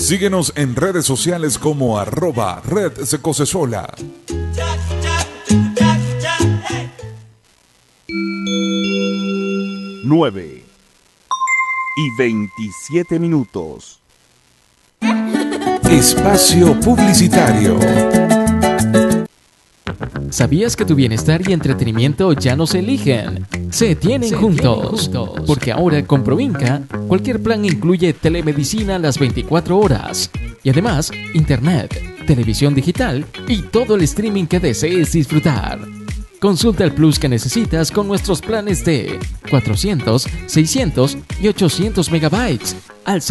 Síguenos en redes sociales como @redsecocesola. 9:27. Espacio publicitario. ¿Sabías que tu bienestar y entretenimiento ya no se eligen? Se tienen juntos. Porque ahora con Proinca, cualquier plan incluye telemedicina las 24 horas. Y además, internet, televisión digital y todo el streaming que desees disfrutar. Consulta el plus que necesitas con nuestros planes de 400, 600 y 800 megabytes al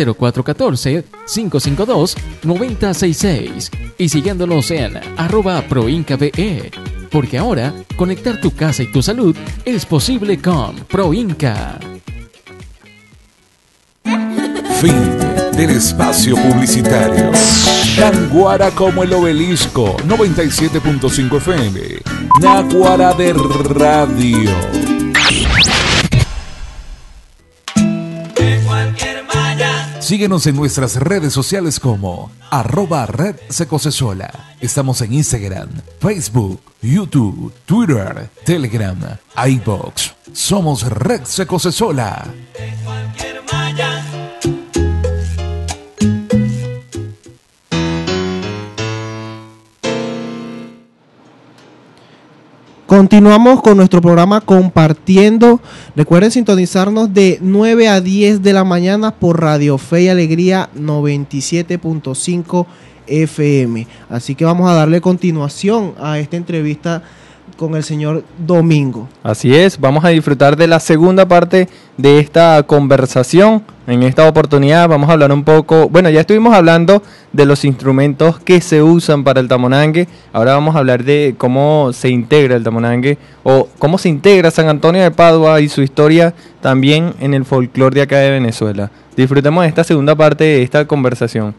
0414-552-9066 y siguiéndonos en @ProIncaBE, porque ahora conectar tu casa y tu salud es posible con Proinca. Fin del espacio publicitario. Naguará como el obelisco, 97.5 FM. Naguará de radio. Síguenos en nuestras redes sociales como @redsecocesola. Estamos en Instagram, Facebook, YouTube, Twitter, Telegram, iVoox. Somos Red Secocesola. Continuamos con nuestro programa Compartiendo. Recuerden sintonizarnos de 9 a 10 de la mañana por Radio Fe y Alegría 97.5 FM. Así que vamos a darle continuación a esta entrevista con el señor Domingo. Así es, vamos a disfrutar de la segunda parte de esta conversación. En esta oportunidad vamos a hablar un poco, bueno, ya estuvimos hablando de los instrumentos que se usan para el tamonangue. Ahora vamos a hablar de cómo se integra el tamonangue o cómo se integra San Antonio de Padua y su historia también en el folclore de acá de Venezuela. Disfrutemos de esta segunda parte de esta conversación.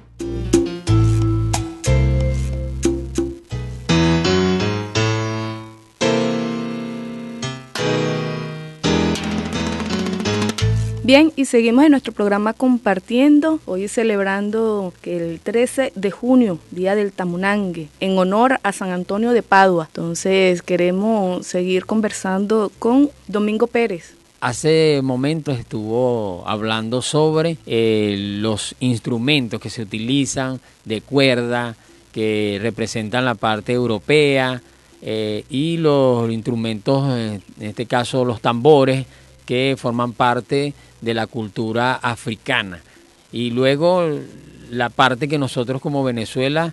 Bien, y seguimos en nuestro programa Compartiendo, hoy celebrando que el 13 de junio, Día del Tamunangue, en honor a San Antonio de Padua. Entonces queremos seguir conversando con Domingo Pérez. Hace momentos estuvo hablando sobre los instrumentos que se utilizan de cuerda, que representan la parte europea, y los instrumentos, en este caso los tambores, que forman parte de la cultura africana. Y luego la parte que nosotros como Venezuela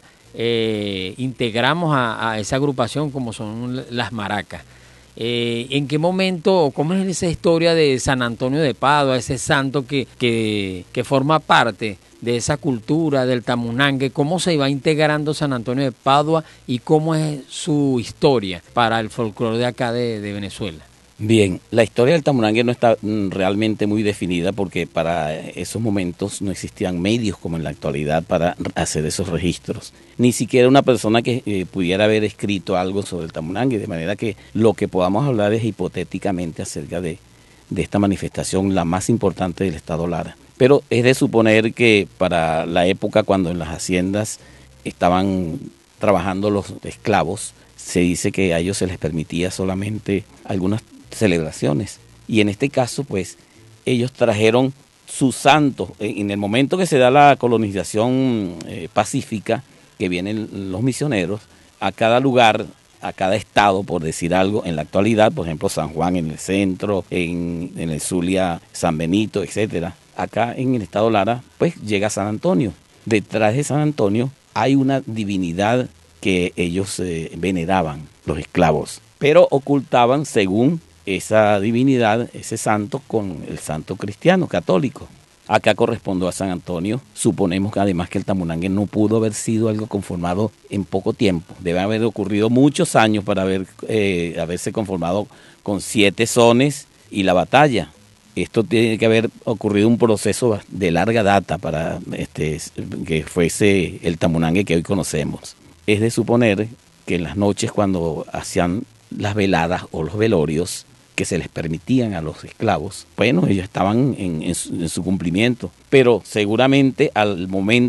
integramos a esa agrupación, como son las maracas. ¿En qué momento, cómo es esa historia de San Antonio de Padua, ese santo que forma parte de esa cultura del tamunangue? ¿Cómo se va integrando San Antonio de Padua y cómo es su historia para el folclore de acá de Venezuela? Bien, la historia del tamunangue no está realmente muy definida porque para esos momentos no existían medios como en la actualidad para hacer esos registros. Ni siquiera una persona que pudiera haber escrito algo sobre el tamunangue, de manera que lo que podamos hablar es hipotéticamente acerca de esta manifestación, la más importante del estado Lara. Pero es de suponer que para la época cuando en las haciendas estaban trabajando los esclavos, se dice que a ellos se les permitía solamente algunas celebraciones, y en este caso pues ellos trajeron su santo. En el momento que se da la colonización pacífica, que vienen los misioneros a cada lugar, a cada estado, por decir algo, en la actualidad, por ejemplo San Juan en el centro, en el Zulia San Benito, etcétera. Acá en el estado Lara pues llega San Antonio. Detrás de San Antonio hay una divinidad que ellos veneraban, los esclavos, pero ocultaban según esa divinidad, ese santo, con el santo cristiano, católico. Acá correspondió a San Antonio. Suponemos que además que el tamunangue no pudo haber sido algo conformado en poco tiempo. Debe haber ocurrido muchos años para haberse conformado con 7 sones y la batalla. Esto tiene que haber ocurrido un proceso de larga data para que fuese el tamunangue que hoy conocemos. Es de suponer que en las noches cuando hacían las veladas o los velorios que se les permitían a los esclavos, bueno, ellos estaban en su cumplimiento, pero seguramente al momento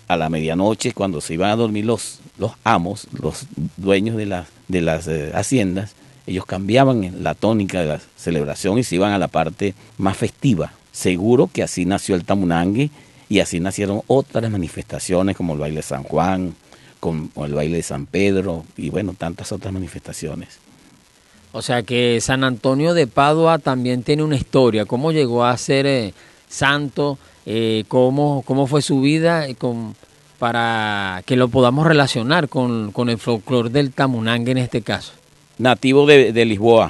a la medianoche, cuando se iban a dormir los amos, los dueños de las haciendas, ellos cambiaban la tónica de la celebración y se iban a la parte más festiva. Seguro que así nació el Tamunangue y así nacieron otras manifestaciones como el baile de San Juan, como el baile de San Pedro y bueno, tantas otras manifestaciones. O sea que San Antonio de Padua también tiene una historia. ¿Cómo llegó a ser santo? ¿Cómo fue su vida? Para que lo podamos relacionar con el folclore del Tamunangue en este caso. Nativo de Lisboa,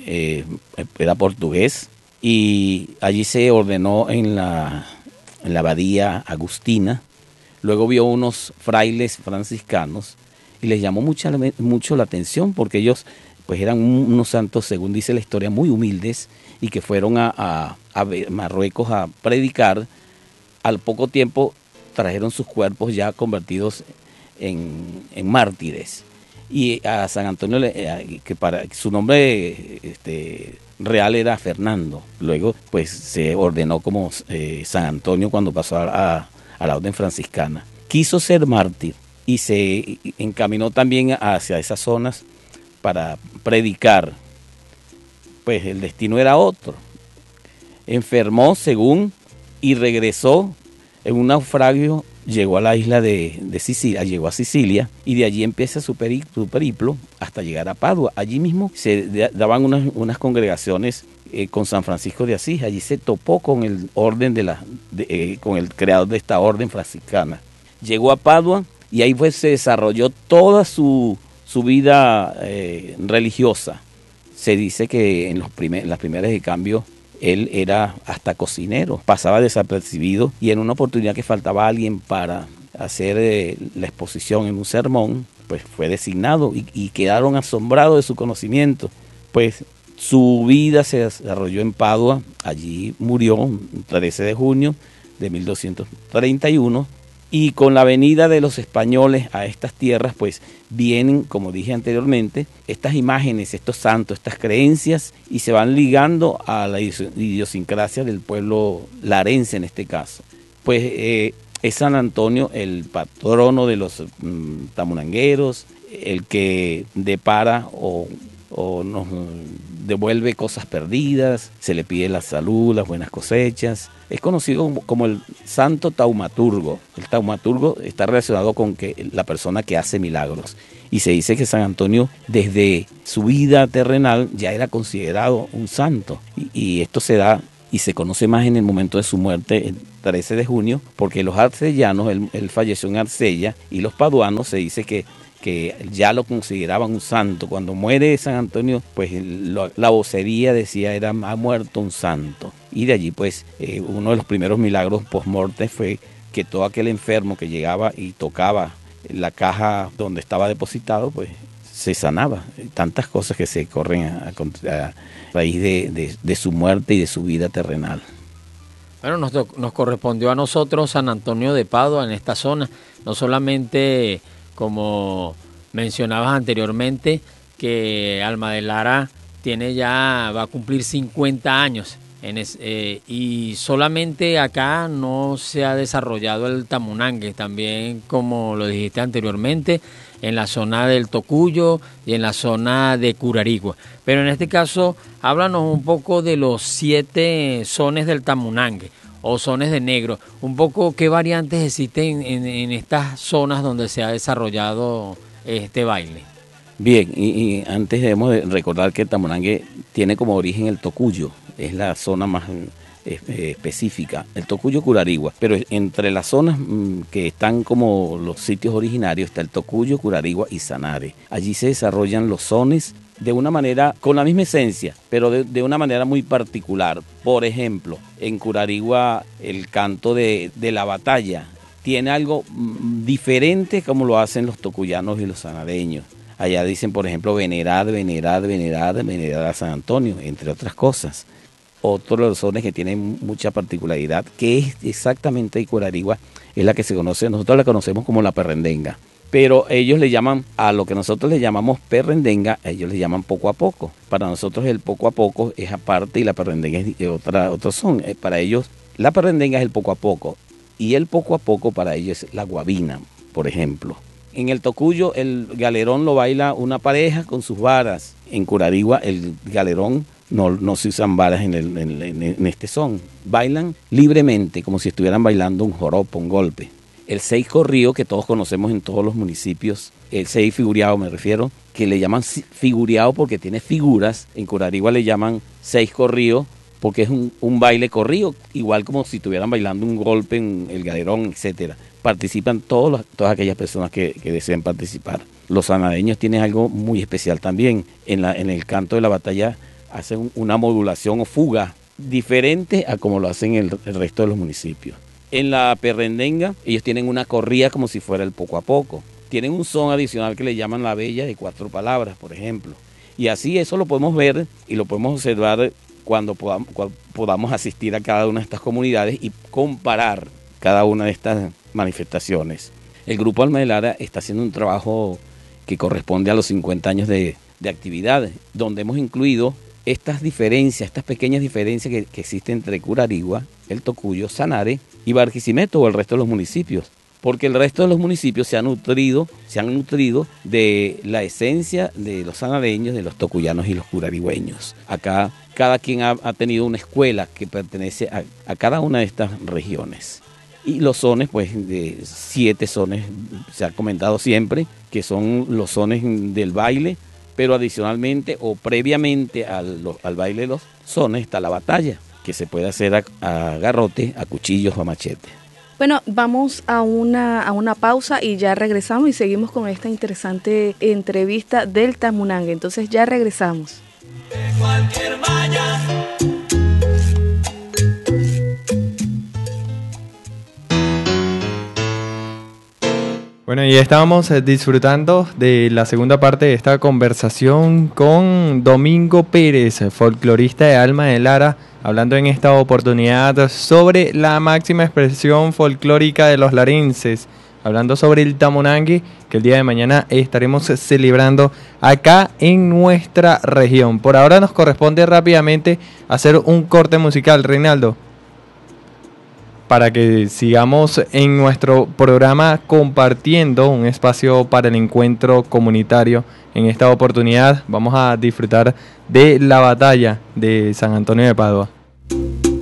era portugués y allí se ordenó en la abadía agustina. Luego vio unos frailes franciscanos y les llamó mucho la atención porque ellos pues eran unos santos, según dice la historia, muy humildes y que fueron a Marruecos a predicar. Al poco tiempo trajeron sus cuerpos ya convertidos en mártires. Y a San Antonio, que para su nombre real era Fernando. Luego pues se ordenó como San Antonio cuando pasó a la orden franciscana. Quiso ser mártir y se encaminó también hacia esas zonas para predicar. Pues el destino era otro. Enfermó según y regresó en un naufragio, llegó a la isla de Sicilia, llegó a Sicilia y de allí empieza su periplo hasta llegar a Padua. Allí mismo se daban unas congregaciones con San Francisco de Asís. Allí se topó con el orden con el creador de esta orden franciscana. Llegó a Padua y ahí se desarrolló toda su vida religiosa. Se dice que en las primeras de cambio él era hasta cocinero, pasaba desapercibido y en una oportunidad que faltaba alguien para hacer la exposición en un sermón, pues fue designado y quedaron asombrados de su conocimiento. Pues su vida se desarrolló en Padua, allí murió el 13 de junio de 1231 y con la venida de los españoles a estas tierras pues vienen, como dije anteriormente, estas imágenes, estos santos, estas creencias y se van ligando a la idiosincrasia del pueblo larense en este caso. Pues es San Antonio el patrono de los tamunangueros, el que depara o nos devuelve cosas perdidas, se le pide la salud, las buenas cosechas. Es conocido como el santo taumaturgo. El taumaturgo está relacionado con la persona que hace milagros. Y se dice que San Antonio, desde su vida terrenal, ya era considerado un santo. Y esto se da y se conoce más en el momento de su muerte, el 13 de junio, porque los arcellanos, él falleció en Arcella, y los paduanos se dice que ya lo consideraban un santo. Cuando muere San Antonio, pues la vocería decía ha muerto un santo. Y de allí pues uno de los primeros milagros post-morte fue que todo aquel enfermo que llegaba y tocaba la caja donde estaba depositado, pues se sanaba. Tantas cosas que se corren a raíz de su muerte y de su vida terrenal. Bueno, nos correspondió a nosotros San Antonio de Padua en esta zona, no solamente como mencionabas anteriormente, que Alma de Lara va a cumplir 50 años y solamente acá no se ha desarrollado el Tamunangue, también como lo dijiste anteriormente, en la zona del Tocuyo y en la zona de Curarigua. Pero en este caso, háblanos un poco de los 7 sones del Tamunangue o sones de negro, un poco qué variantes existen en estas zonas donde se ha desarrollado este baile. Bien, y antes debemos de recordar que el Tamunangue tiene como origen el Tocuyo, es la zona más específica, el Tocuyo Curarigua, pero entre las zonas que están como los sitios originarios está el Tocuyo, Curarigua y Sanare. Allí se desarrollan los sones de una manera, con la misma esencia, pero de una manera muy particular. Por ejemplo, en Curarigua el canto de la batalla tiene algo diferente como lo hacen los tocuyanos y los sanareños. Allá dicen, por ejemplo, venerad, venerad, venerad, venerad a San Antonio, entre otras cosas. Otro de los sones que tienen mucha particularidad, que es exactamente de Curarigua, es la que se conoce, nosotros la conocemos como la perrendenga. Pero ellos le llaman, a lo que nosotros le llamamos perrendenga, ellos le llaman poco a poco. Para nosotros el poco a poco es aparte y la perrendenga es otro son. Para ellos la perrendenga es el poco a poco. Y el poco a poco para ellos es la guabina, por ejemplo. En el tocuyo el galerón lo baila una pareja con sus varas. En Curarigua el galerón no se usan varas en este son. Bailan libremente como si estuvieran bailando un joropo, un golpe. El seis corrido que todos conocemos en todos los municipios, el seis figureado me refiero, que le llaman figureado porque tiene figuras. En Curarigua le llaman seis corrido porque es un baile corrido, igual como si estuvieran bailando un golpe en el galerón, etcétera. Participan todas aquellas personas que deseen participar. Los sanareños tienen algo muy especial también. En el canto de la batalla hacen una modulación o fuga diferente a como lo hacen el resto de los municipios. En la perrendenga ellos tienen una corrida como si fuera el poco a poco. Tienen un son adicional que le llaman la bella de 4 palabras, por ejemplo. Y así eso lo podemos ver y lo podemos observar cuando podamos asistir a cada una de estas comunidades y comparar cada una de estas manifestaciones. El Grupo Alma de Lara está haciendo un trabajo que corresponde a los 50 años de actividad, donde hemos incluido estas diferencias, estas pequeñas diferencias que existen entre Curarigua, el Tocuyo, Sanare y Barquisimeto o el resto de los municipios, porque el resto de los municipios se han nutrido de la esencia de los sanareños, de los tocuyanos y los curarigüeños. Acá cada quien ha tenido una escuela que pertenece a cada una de estas regiones. Y los sones, pues de 7 sones, se ha comentado siempre, que son los sones del baile, pero adicionalmente o previamente al baile de los sones está la batalla, que se puede hacer a garrote, a cuchillos o a machete. Bueno, vamos a una pausa y ya regresamos y seguimos con esta interesante entrevista del Tamunangue. Entonces ya regresamos. De cualquier malla. Bueno, y estábamos disfrutando de la segunda parte de esta conversación con Domingo Pérez, folclorista de Alma de Lara, hablando en esta oportunidad sobre la máxima expresión folclórica de los larenses, hablando sobre el Tamunangue, que el día de mañana estaremos celebrando acá en nuestra región. Por ahora nos corresponde rápidamente hacer un corte musical, Reinaldo, para que sigamos en nuestro programa compartiendo un espacio para el encuentro comunitario. En esta oportunidad vamos a disfrutar de la batalla de San Antonio de Padua.